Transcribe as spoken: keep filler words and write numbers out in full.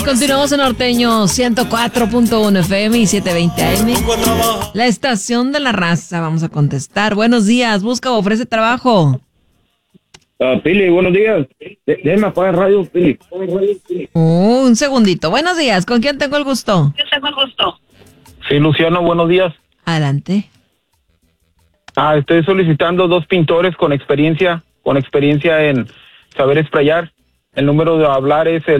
Continuamos en Norteño ciento cuatro punto uno F M y setecientos veinte A M. La estación de la raza. Vamos a contestar. Buenos días. Busca o ofrece trabajo. Uh, Pili, buenos días. De- déjeme apagar el radio, Pili. Uh, un segundito. Buenos días. ¿Con quién tengo el gusto? Sí, Luciano, buenos días. Adelante. Ah, estoy solicitando dos pintores con experiencia, con experiencia en saber sprayar. El número de hablar es el